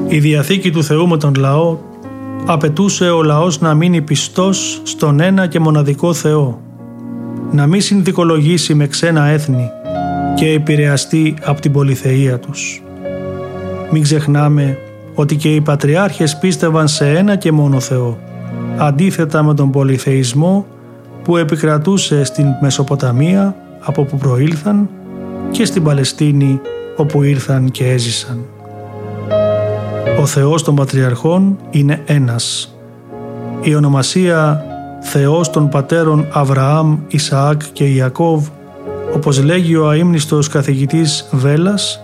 Η Διαθήκη του Θεού με τον λαό απαιτούσε ο λαός να μείνει πιστός στον ένα και μοναδικό Θεό, να μην συνδικολογήσει με ξένα έθνη και επηρεαστεί από την πολυθεΐα τους. Μην ξεχνάμε ότι και οι πατριάρχες πίστευαν σε ένα και μόνο Θεό, αντίθετα με τον πολυθεϊσμό που επικρατούσε στην Μεσοποταμία από που προήλθαν και στην Παλαιστίνη όπου ήρθαν και έζησαν. Ο Θεός των Πατριαρχών είναι ένας. Η ονομασία Θεός των πατέρων Αβραάμ, Ισαάκ και Ιακώβ, όπως λέγει ο αείμνηστος καθηγητής Βέλλας,